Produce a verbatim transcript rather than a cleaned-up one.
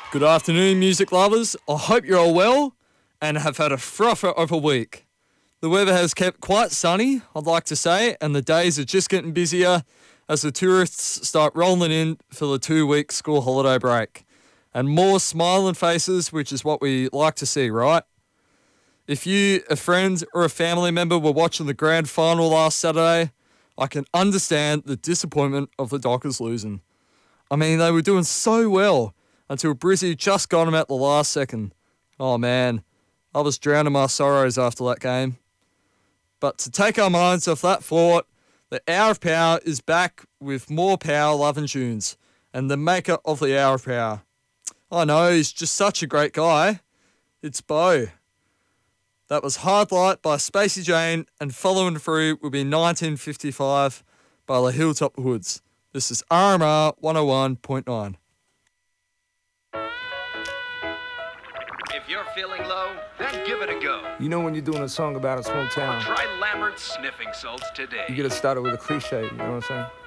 Good afternoon, music lovers. I hope you're all well and have had a frother of a week. The weather has kept quite sunny, I'd like to say, and the days are just getting busier as the tourists start rolling in for the two-week school holiday break. And more smiling faces, which is what we like to see, right? If you, a friend or a family member were watching the grand final last Saturday, I can understand the disappointment of the Dockers losing. I mean, they were doing so well until Brizzy just got them at the last second. Oh man, I was drowning my sorrows after that game. But to take our minds off that thought, the Hour of Power is back with more power, love and tunes. And the maker of the Hour of Power, I know, he's just such a great guy. It's Bo. That was Hard Light by Spacey Jane, and following through will be nineteen fifty-five by the Hilltop Hoods. This is R M R one oh one point nine. If you're feeling low, then give it a go. You know when you're doing a song about a small town, Try Lambert's Sniffing Salts today. you gotta start it with a cliche, you know what I'm saying?